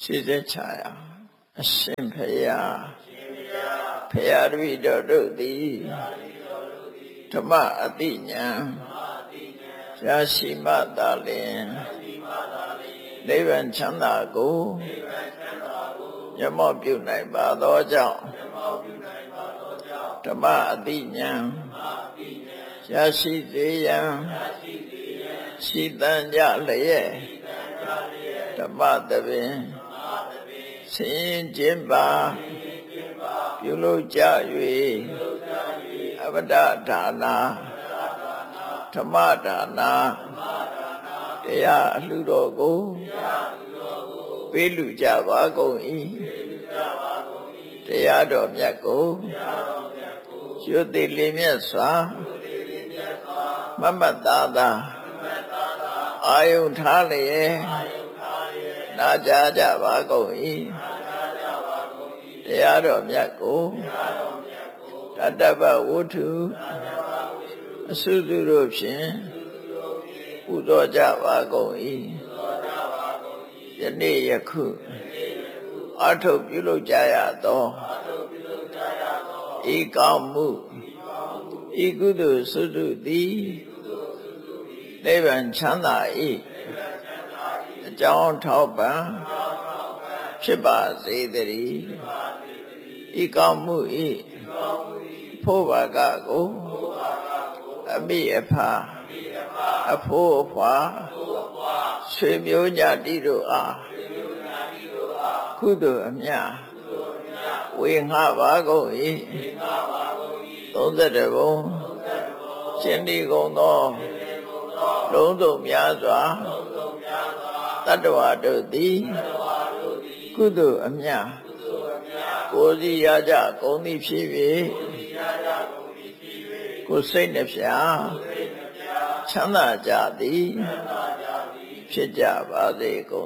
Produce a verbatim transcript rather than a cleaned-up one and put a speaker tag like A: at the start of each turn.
A: ရှိစေချာအရှင်ဖေယဖေယတပိတော်တို့သည်ဓမ္မအတိညာရရှိမှသာလျှင်နိဗ္ဗာန်ချမ်းသာကိုမျက်မှောက်ပြုနိုင်ပါသောကြောင့်ဓမ္မအတိညာရရှိစေရန်ရှိတန်ကြလျက်ဓမ္မတပင်ဆင်းခြင်းပါပြုလုပ်ကြ၍အပဒဒါနာဓမ္မဒါနာတရားအလှတော်ကိုပေးလူကြပါကုန်၏တရားတော်မြတ်ကိုရွတ်သိလင်းမြတ်စွာမမတ်သားသာအာယုထားလျက်နာကြားကြပါကုန်၏တရားတော်မြတ်ကိုတတ္တပဝုထုအစုစုတို့ဖြင့်ပူဇော်ကြပါကုန်၏ယနေ့ယခုအထုပ်ပြုလုပ်ကြရသောဤကောင်းမှုဤကုသိုလ်စုစုသည်နိဗ္ဗာန်ချမ်းသာ၏အကြောင်းထောက်ပံ့ဖြစ်ပါစေတည်းဤကောင်းမှုဤဖို့ဘာကကိုအမိအဖအဖို့အဖွာဆွေမျိုးညတိတို့အားကုသိုလ်အမြတ်ဝေငှပါကုန်၏သုံးဆယ်တဘုံရှင်ဒီကုန်သောလုံးစုံများစွာတတ္တဝါတို့သည်ကုသိုလ်အမြတ်ကိုယ်စီရကြကုန်သည်ဖြစ်၍ကိုယ်စိတ်နှဖျားချမ်းသာကြသည်ဖြစ်ကြပါစေကုန်